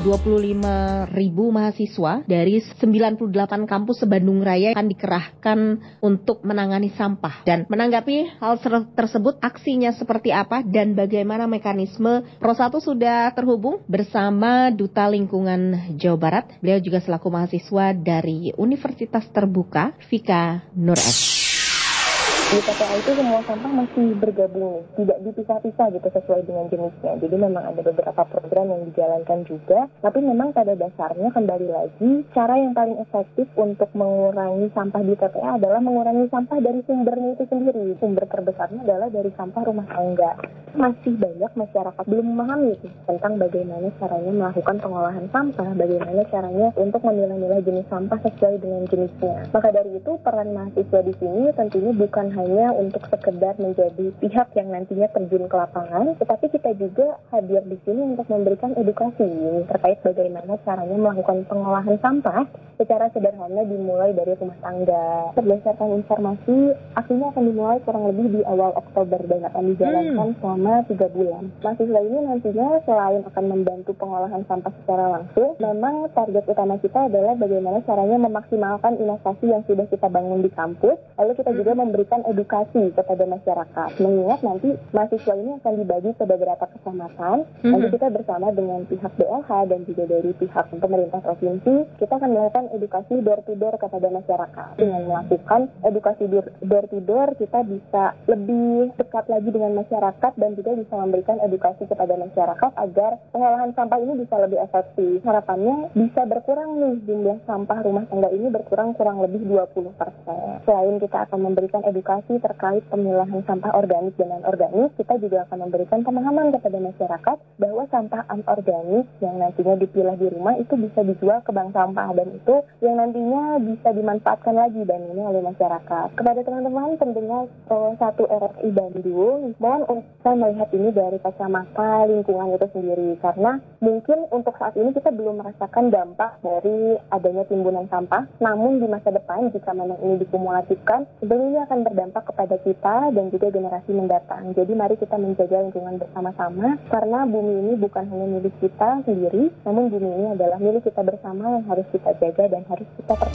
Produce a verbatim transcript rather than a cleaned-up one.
dua puluh lima ribu mahasiswa dari sembilan puluh delapan kampus se-Bandung Raya akan dikerahkan untuk menangani sampah. Dan menanggapi hal tersebut, aksinya seperti apa dan bagaimana mekanisme, Pro satu sudah terhubung bersama Duta Lingkungan Jawa Barat. Beliau juga selaku mahasiswa dari Universitas Terbuka, Vika Nur S. Di T P A itu semua sampah masih bergabung, tidak dipisah-pisah gitu sesuai dengan jenisnya. Jadi memang ada beberapa program yang dijalankan juga, tapi memang pada dasarnya kembali lagi, cara yang paling efektif untuk mengurangi sampah di T P A adalah mengurangi sampah dari sumbernya itu sendiri. Sumber terbesarnya adalah dari sampah rumah tangga. Masih banyak masyarakat belum memahami itu tentang bagaimana caranya melakukan pengolahan sampah, bagaimana caranya untuk memilah-milah jenis sampah sesuai dengan jenisnya. Maka dari itu peran mahasiswa di sini tentunya bukan hanya untuk sekedar menjadi pihak yang nantinya terjun ke lapangan, tetapi kita juga hadir di sini untuk memberikan edukasi terkait bagaimana caranya melakukan pengolahan sampah secara sederhana dimulai dari rumah tangga. Berdasarkan informasi, aksinya akan dimulai kurang lebih di awal Oktober dan akan dijalankan hmm. selama tiga bulan. Mahasiswa ini nantinya selain akan membantu pengolahan sampah secara langsung, memang target utama kita adalah bagaimana caranya memaksimalkan inovasi yang sudah kita bangun di kampus, lalu kita juga memberikan edukasi kepada masyarakat. Mengingat nanti mahasiswa ini akan dibagi ke beberapa kecamatan, mm-hmm. nanti kita bersama dengan pihak B L H dan juga dari pihak pemerintah provinsi, kita akan melakukan edukasi door to door kepada masyarakat. Dengan melakukan edukasi door to door, kita bisa lebih dekat lagi dengan masyarakat dan juga bisa memberikan edukasi kepada masyarakat agar pengolahan sampah ini bisa lebih efektif. Harapannya bisa berkurang nih jumlah sampah rumah tangga ini berkurang kurang lebih dua puluh persen. Selain kita akan memberikan edukasi terkait pemilahan sampah organik dan anorganik, kita juga akan memberikan pemahaman kepada masyarakat bahwa sampah anorganik yang nantinya dipilah di rumah itu bisa dijual ke bank sampah dan itu yang nantinya bisa dimanfaatkan lagi dan ini oleh masyarakat. Kepada teman-teman pendengar Pro satu R S I Bandung, mohon untuk melihat ini dari kacamata lingkungan itu sendiri karena mungkin untuk saat ini kita belum merasakan dampak dari adanya timbunan sampah, namun di masa depan jika memang ini dikumulatifkan, sebenarnya akan berdampak kepada kita dan juga generasi mendatang. Jadi mari kita menjaga lingkungan bersama-sama karena bumi ini bukan hanya milik kita sendiri, namun bumi ini adalah milik kita bersama yang harus kita jaga dan harus kita pertahankan.